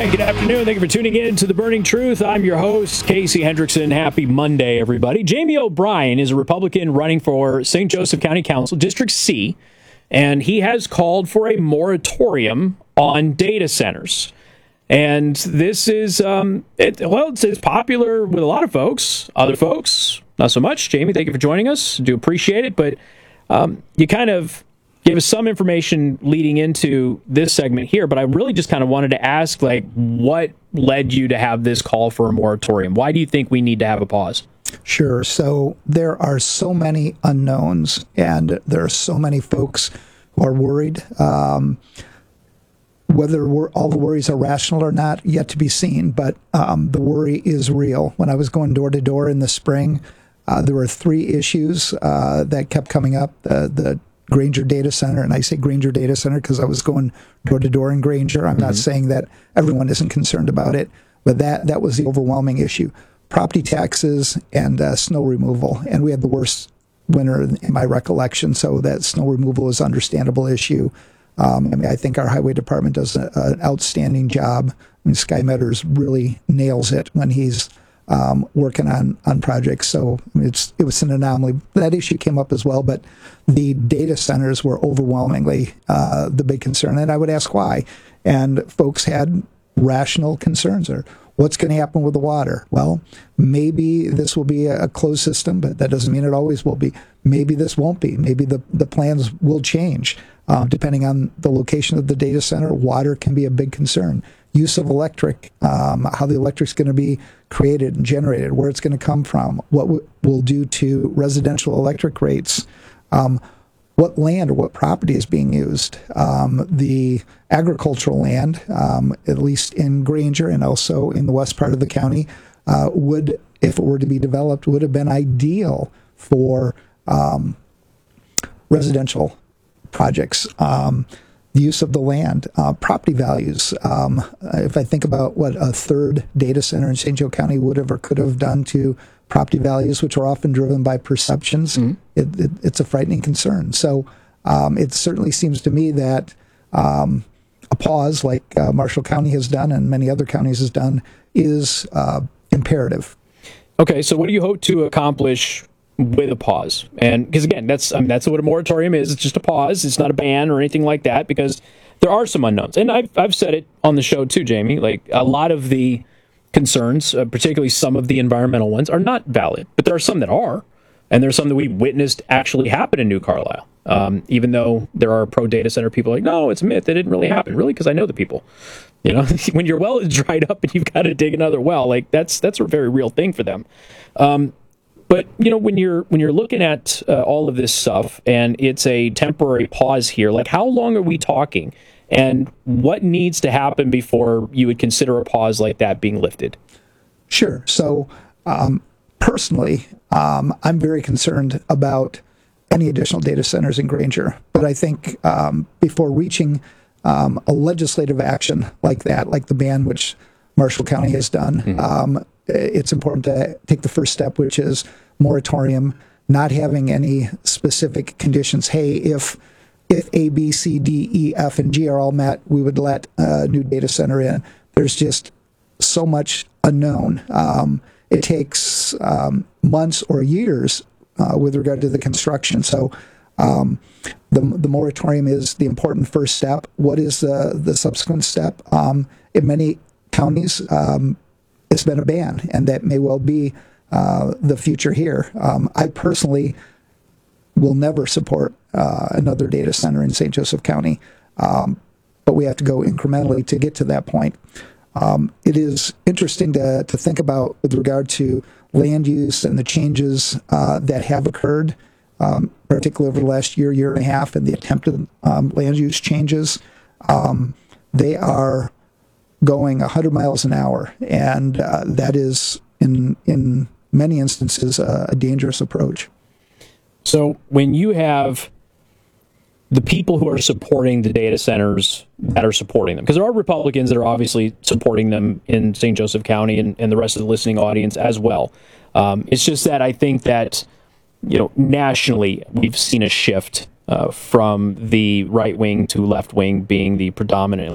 right, good afternoon. Thank you for tuning in to The Burning Truth. I'm your host, Casey Hendrickson. Happy Monday, everybody. Jamie O'Brien is a Republican running for St. Joseph County Council, District C, and he has called for a moratorium on data centers. And this is, it's popular with a lot of folks. Other folks, not so much. Jamie, thank you for joining us. Do appreciate it. But you kind of gave us some information leading into this segment here, but I really just kind of wanted to ask, what led you to have this call for a moratorium? Why do you think we need to have a pause? Sure. So there are so many unknowns, and there are so many folks who are worried. Whether all the worries are rational or not, yet to be seen, but the worry is real. When I was going door to door in the spring, there were three issues that kept coming up. The Granger Data Center, and I say Granger Data Center because I was going door to door in Granger. I'm not saying that everyone isn't concerned about it, but that was the overwhelming issue. Property taxes and snow removal, and we had the worst winter in my recollection, so that snow removal is an understandable issue. I think our highway department does an outstanding job. Sky Meadows really nails it when he's working on projects. So it was an anomaly. That issue came up as well, but the data centers were overwhelmingly the big concern. And I would ask why. And folks had rational concerns. Or what's going to happen with the water? Well, maybe this will be a closed system, but that doesn't mean it always will be. Maybe this won't be. Maybe the plans will change. Depending on the location of the data center, water can be a big concern. Use of electric, how the electric's going to be created and generated, where it's going to come from, what will do to residential electric rates, what land or what property is being used. The agricultural land, at least in Granger and also in the west part of the county, would, if it were to be developed, would have been ideal for residential projects. The use of the land, property values. If I think about what a third data center in St. Joe County would have or could have done to property values, which are often driven by perceptions, it's a frightening concern. So it certainly seems to me that a pause, like Marshall County has done and many other counties has done, is imperative. Okay, so what do you hope to accomplish with a pause? And because again, that's what a moratorium is. It's just a pause. It's not a ban or anything like that, because there are some unknowns. And I've said it on the show too, Jamie. Like, a lot of the concerns, particularly some of the environmental ones, are not valid, but there are some that are, and there's some that we witnessed actually happen in New Carlisle. Even though there are pro data center people like, no, it's a myth. It didn't really happen. Really, because I know the people. You know, when your well is dried up and you've got to dig another well, like that's a very real thing for them. But, you know, when you're looking at all of this stuff and it's a temporary pause here, like, how long are we talking? And what needs to happen before you would consider a pause like that being lifted? Sure. So personally, I'm very concerned about any additional data centers in Granger. But I think before reaching a legislative action like that, like the ban which Marshall County has done, it's important to take the first step, which is moratorium, not having any specific conditions. Hey, if A, B, C, D, E, F, and G are all met, we would let a new data center in. There's just so much unknown. It takes months or years with regard to the construction. So the moratorium is the important first step. What is the subsequent step? In many counties, it's been a ban, and that may well be the future here. I personally will never support another data center in St. Joseph County, but we have to go incrementally to get to that point. It is interesting to think about with regard to land use and the changes that have occurred, particularly over the last year and a half, and the attempted land use changes. They are going 100 miles an hour, and that is, in many instances, a dangerous approach. So when you have the people who are supporting the data centers that are supporting them, because there are Republicans that are obviously supporting them in St. Joseph County and the rest of the listening audience as well. It's just that I think that, you know, nationally we've seen a shift from the right wing to left wing being the predominant